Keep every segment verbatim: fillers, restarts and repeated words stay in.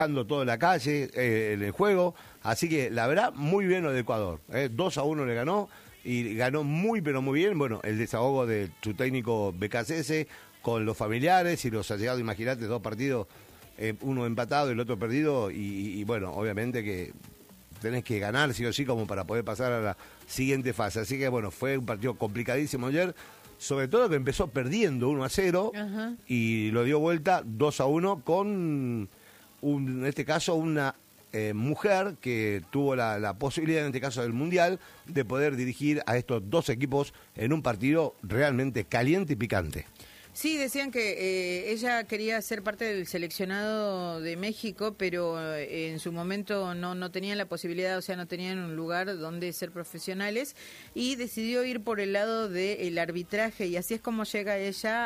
todo en la calle, eh, en el juego, así que la verdad muy bien lo de Ecuador, eh, dos a uno le ganó y ganó muy pero muy bien. Bueno, el desahogo de su técnico B K C S con los familiares y los allegados, imagínate, dos partidos, eh, uno empatado y el otro perdido, y, y, y bueno, obviamente que tenés que ganar sí o sí como para poder pasar a la siguiente fase, así que bueno, fue un partido complicadísimo ayer, sobre todo que empezó perdiendo uno a cero. Ajá. Y lo dio vuelta dos a uno con Un, en este caso una eh, mujer que tuvo la, la posibilidad, en este caso del Mundial, de poder dirigir a estos dos equipos en un partido realmente caliente y picante. Sí, decían que eh, ella quería ser parte del seleccionado de México, pero eh, en su momento no, no tenían la posibilidad, o sea, no tenían un lugar donde ser profesionales, y decidió ir por el lado del arbitraje, y así es como llega ella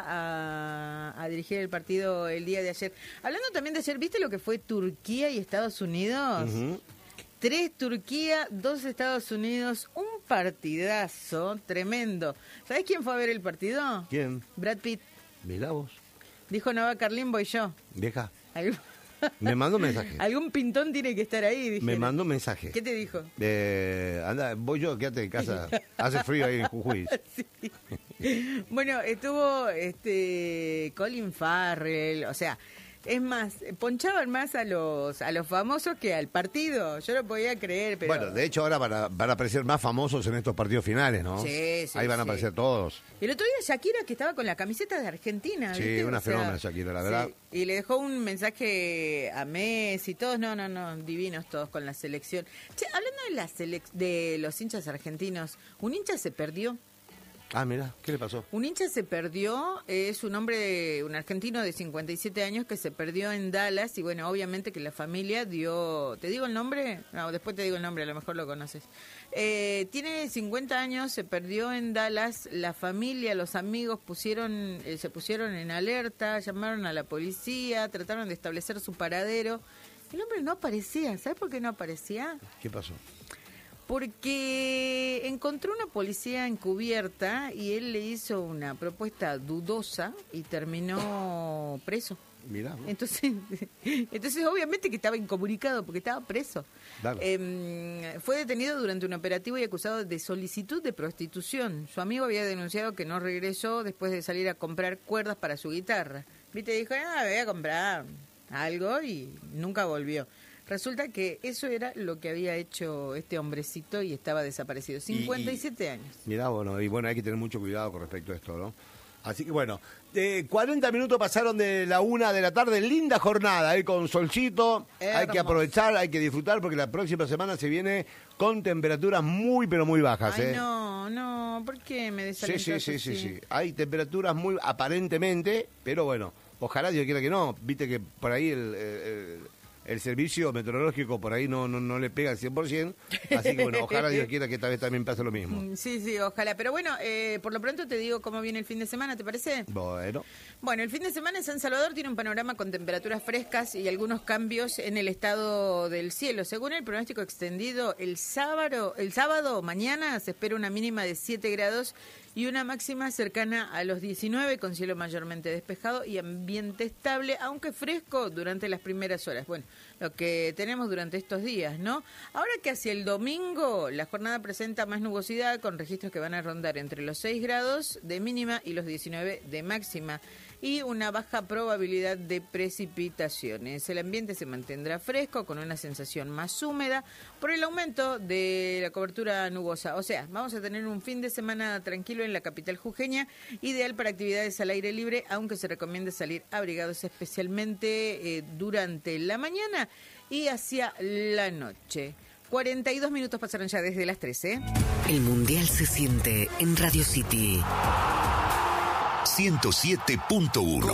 a, a dirigir el partido el día de ayer. Hablando también de ayer, ¿viste lo que fue Turquía y Estados Unidos? Uh-huh. Tres Turquía, dos Estados Unidos, un partidazo tremendo. ¿Sabés quién fue a ver el partido? ¿Quién? Brad Pitt. Mirá vos. Dijo, no va Carlín, voy yo. Deja. ¿Algún... Me mandó un mensaje. Algún pintón tiene que estar ahí, dije. Me mandó un mensaje. ¿Qué te dijo? Eh, anda, voy yo, quédate en casa. Hace frío ahí en Jujuy. Sí. Bueno, estuvo este Colin Farrell, o sea... Es más, ponchaban más a los a los famosos que al partido. Yo lo podía creer, pero... Bueno, de hecho ahora van a, van a aparecer más famosos en estos partidos finales, ¿no? Sí, sí, ahí van a sí. aparecer todos. El otro día Shakira, que estaba con la camiseta de Argentina. Sí, ¿viste? una o sea, fenómena Shakira, la verdad. Sí. Y le dejó un mensaje a Messi y todos, no, no, no, divinos todos con la selección. Che, hablando de, la selec- de los hinchas argentinos, un hincha se perdió. Ah, mira, ¿qué le pasó? Un hincha se perdió, es un hombre, un argentino de cincuenta y siete años que se perdió en Dallas, y bueno, obviamente que la familia dio... ¿Te digo el nombre? No, después te digo el nombre, a lo mejor lo conoces. Eh, tiene cincuenta años, se perdió en Dallas, la familia, los amigos pusieron, eh, se pusieron en alerta, llamaron a la policía, trataron de establecer su paradero. El hombre no aparecía, ¿sabes por qué no aparecía? ¿Qué pasó? Porque encontró una policía encubierta y él le hizo una propuesta dudosa y terminó preso. Mirá, ¿no? Entonces, entonces obviamente que estaba incomunicado porque estaba preso. Eh, fue detenido durante un operativo y acusado de solicitud de prostitución. Su amigo había denunciado que no regresó después de salir a comprar cuerdas para su guitarra. Viste, dijo, ah, voy a comprar algo, y nunca volvió. Resulta que eso era lo que había hecho este hombrecito y estaba desaparecido. cincuenta y siete años. Mirá, bueno, y bueno, hay que tener mucho cuidado con respecto a esto, ¿no? Así que bueno, eh, cuarenta minutos pasaron de la una de la tarde, linda jornada, ¿eh? Con solcito, Hermoso. Hay que aprovechar, hay que disfrutar, porque la próxima semana se viene con temperaturas muy, pero muy bajas, Ay, ¿eh? no, no, ¿por qué me desalentás Sí, sí, sí, así? sí, sí, hay temperaturas muy, aparentemente, pero bueno, ojalá Dios quiera que no, viste que por ahí el... el, el el servicio meteorológico por ahí no no, no le pega al cien por ciento, así que bueno, ojalá Dios quiera que esta vez también pase lo mismo. Sí, sí, ojalá, pero bueno, eh, por lo pronto te digo cómo viene el fin de semana, ¿te parece? Bueno. Bueno, el fin de semana en San Salvador tiene un panorama con temperaturas frescas y algunos cambios en el estado del cielo. Según el pronóstico extendido, el sábado, el sábado mañana se espera una mínima de siete grados y una máxima cercana a los diecinueve, con cielo mayormente despejado y ambiente estable, aunque fresco durante las primeras horas. Bueno, lo que tenemos durante estos días, ¿no? Ahora que hacia el domingo la jornada presenta más nubosidad, con registros que van a rondar entre los seis grados de mínima y los diecinueve de máxima, y una baja probabilidad de precipitaciones. El ambiente se mantendrá fresco, con una sensación más húmeda por el aumento de la cobertura nubosa. O sea, vamos a tener un fin de semana tranquilo en la capital jujeña, ideal para actividades al aire libre, aunque se recomienda salir abrigados, especialmente eh, durante la mañana y hacia la noche. cuarenta y dos minutos pasaron ya desde las trece. El Mundial se siente en Radio City ciento siete punto uno.